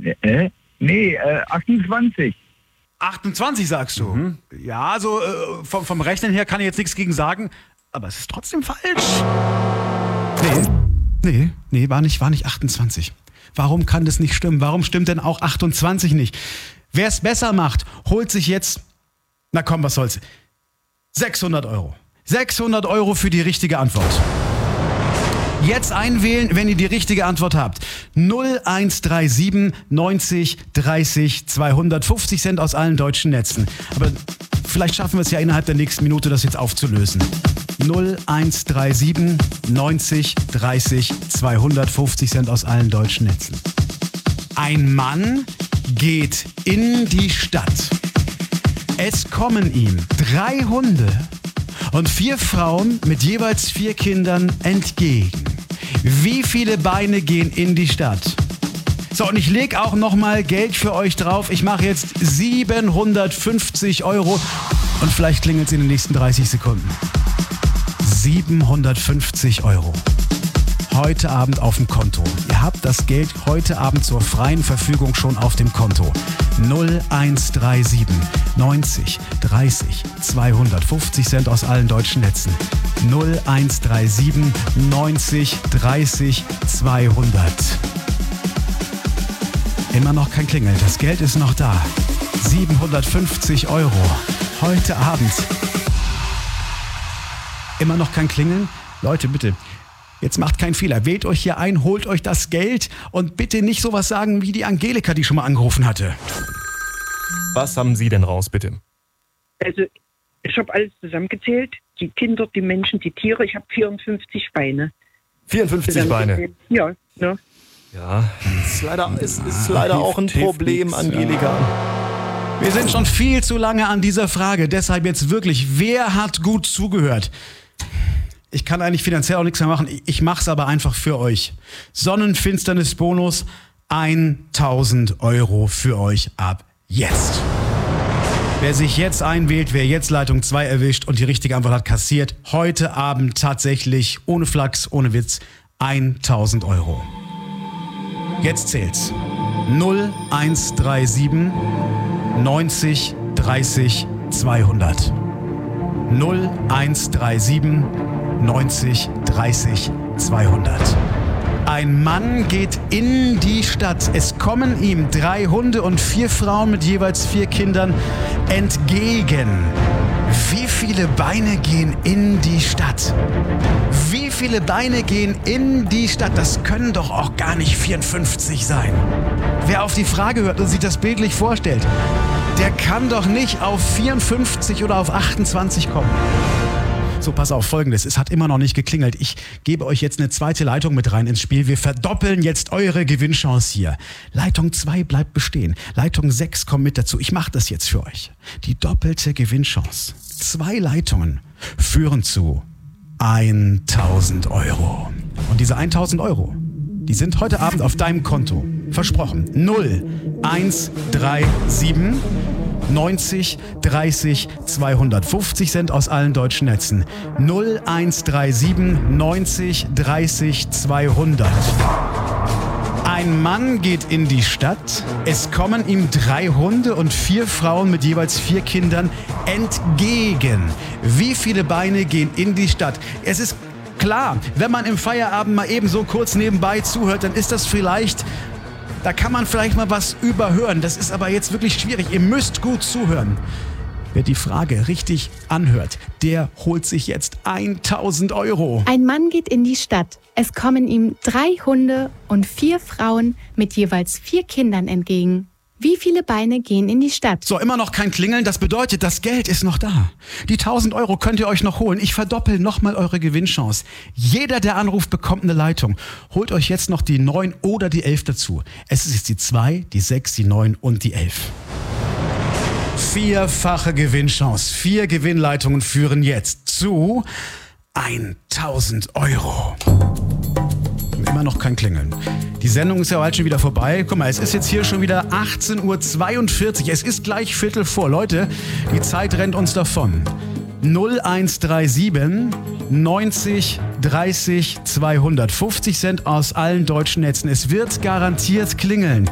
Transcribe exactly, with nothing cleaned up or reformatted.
Äh, nee, äh, achtundzwanzig. achtundzwanzig sagst du? Mhm. Ja, also äh, vom, vom Rechnen her kann ich jetzt nichts gegen sagen, aber es ist trotzdem falsch. Nee, nee, nee, war nicht, war nicht achtundzwanzig. Warum kann das nicht stimmen? Warum stimmt denn auch achtundzwanzig nicht? Wer es besser macht, holt sich jetzt, na komm, was soll's, sechshundert Euro. sechshundert Euro für die richtige Antwort. Jetzt einwählen, wenn ihr die richtige Antwort habt. null eins drei sieben neunzig dreißig zweihundertfünfzig Cent aus allen deutschen Netzen. Aber vielleicht schaffen wir es ja innerhalb der nächsten Minute, das jetzt aufzulösen. null eins drei sieben neunzig dreißig zweihundertfünfzig Cent aus allen deutschen Netzen. Ein Mann geht in die Stadt. Es kommen ihm drei Hunde und vier Frauen mit jeweils vier Kindern entgegen. Wie viele Beine gehen in die Stadt? So, und ich lege auch nochmal Geld für euch drauf. Ich mache jetzt siebenhundertfünfzig Euro und vielleicht klingelt es in den nächsten dreißig Sekunden. siebenhundertfünfzig Euro. Heute Abend auf dem Konto. Ihr habt das Geld heute Abend zur freien Verfügung schon auf dem Konto. null eins drei sieben neunzig dreißig zweihundertfünfzig Cent aus allen deutschen Netzen. null eins drei sieben neunzig dreißig zweihundert. Immer noch kein Klingeln. Das Geld ist noch da. siebenhundertfünfzig Euro. Heute Abend. Immer noch kein Klingeln? Leute, bitte. Jetzt macht keinen Fehler. Wählt euch hier ein, holt euch das Geld und bitte nicht sowas sagen wie die Angelika, die schon mal angerufen hatte. Was haben Sie denn raus, bitte? Also, ich habe alles zusammengezählt. Die Kinder, die Menschen, die Tiere. Ich habe vierundfünfzig Beine. vierundfünfzig Beine? Ja, ja. Ja, ist leider, ist, ist leider auch ein Problem, Angelika. Wir sind schon viel zu lange an dieser Frage. Deshalb jetzt wirklich, wer hat gut zugehört? Ich kann eigentlich finanziell auch nichts mehr machen. Ich mache es aber einfach für euch. Sonnenfinsternis-Bonus, tausend Euro für euch ab jetzt. Wer sich jetzt einwählt, wer jetzt Leitung zwei erwischt und die richtige Antwort hat, kassiert heute Abend tatsächlich, ohne Flachs, ohne Witz, tausend Euro. Jetzt zählt's. null eins drei sieben neunzig dreißig zweihundert. null eins drei sieben neunzig dreißig zweihundert. Ein Mann geht in die Stadt. Es kommen ihm drei Hunde und vier Frauen mit jeweils vier Kindern entgegen. Wie viele Beine gehen in die Stadt? Wie viele Beine gehen in die Stadt? Das können doch auch gar nicht vierundfünfzig sein. Wer auf die Frage hört und sich das bildlich vorstellt, der kann doch nicht auf vierundfünfzig oder auf achtundzwanzig kommen. So, pass auf, Folgendes. Es hat immer noch nicht geklingelt. Ich gebe euch jetzt eine zweite Leitung mit rein ins Spiel. Wir verdoppeln jetzt eure Gewinnchance hier. Leitung zwei bleibt bestehen. Leitung sechs kommt mit dazu. Ich mache das jetzt für euch. Die doppelte Gewinnchance. Zwei Leitungen führen zu tausend Euro. Und diese tausend Euro, die sind heute Abend auf deinem Konto. Versprochen. null eins drei sieben neunzig dreißig zweihundertfünfzig Cent aus allen deutschen Netzen. null eins drei sieben neunzig dreißig zweihundert. Ein Mann geht in die Stadt. Es kommen ihm drei Hunde und vier Frauen mit jeweils vier Kindern entgegen. Wie viele Beine gehen in die Stadt? Es ist klar, wenn man im Feierabend mal eben so kurz nebenbei zuhört, dann ist das vielleicht... Da kann man vielleicht mal was überhören. Das ist aber jetzt wirklich schwierig. Ihr müsst gut zuhören. Wer die Frage richtig anhört, der holt sich jetzt tausend Euro. Ein Mann geht in die Stadt. Es kommen ihm drei Hunde und vier Frauen mit jeweils vier Kindern entgegen. Wie viele Beine gehen in die Stadt? So, immer noch kein Klingeln. Das bedeutet, das Geld ist noch da. Die tausend Euro könnt ihr euch noch holen. Ich verdoppel nochmal eure Gewinnchance. Jeder, der anruft, bekommt eine Leitung. Holt euch jetzt noch die neun oder die elf dazu. Es ist jetzt die zwei, die sechs, die neun und die elf. Vierfache Gewinnchance. Vier Gewinnleitungen führen jetzt zu tausend Euro. Immer noch kein Klingeln. Die Sendung ist ja bald schon wieder vorbei. Guck mal, es ist jetzt hier schon wieder achtzehn Uhr zweiundvierzig. Es ist gleich Viertel vor. Leute, die Zeit rennt uns davon. null eins drei sieben neunzig dreißig zweihundertfünfzig Cent aus allen deutschen Netzen. Es wird garantiert klingeln.